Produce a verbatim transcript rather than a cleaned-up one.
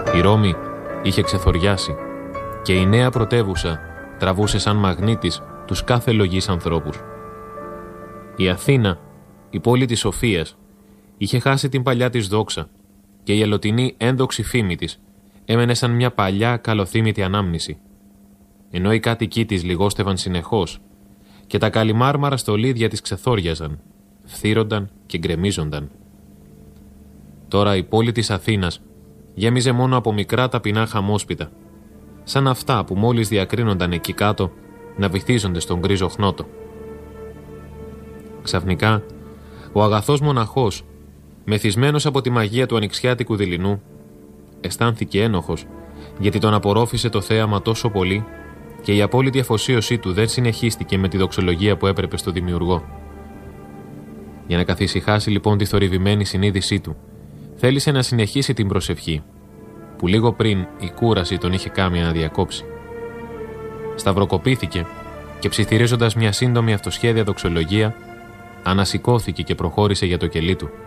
Η Ρώμη είχε ξεθοριάσει και η νέα πρωτεύουσα τραβούσε σαν μαγνήτης τους κάθε λογής ανθρώπους. Η Αθήνα, η πόλη της σοφίας, είχε χάσει την παλιά της δόξα και η ελωτινή ένδοξη φήμη της έμενε σαν μια παλιά καλοθύμητη ανάμνηση. Ενώ οι κάτοικοί της λιγόστευαν συνεχώς και τα καλυμάρμαρα στολίδια της ξεθόριαζαν, φθύρονταν και γκρεμίζονταν. Τώρα η πόλη της Αθήνας γέμιζε μόνο από μικρά ταπεινά χαμόσπιτα, σαν αυτά που μόλις διακρίνονταν εκεί κάτω να βυθίζονται στον γκρίζο χνότο. Ξαφνικά, ο αγαθός μοναχός, μεθυσμένος από τη μαγεία του ανοιξιάτικου δειλινού, αισθάνθηκε ένοχος γιατί τον απορρόφησε το θέαμα τόσο πολύ και η απόλυτη αφοσίωσή του δεν συνεχίστηκε με τη δοξολογία που έπρεπε στο δημιουργό. Για να καθησυχάσει λοιπόν τη θορυβημένη συνείδησή του, θέλησε να συνεχίσει την προσευχή, που λίγο πριν η κούραση τον είχε κάνει να διακόψει. Σταυροκοπήθηκε και ψιθυρίζοντας μια σύντομη αυτοσχέδια δοξολογία, ανασηκώθηκε και προχώρησε για το κελί του.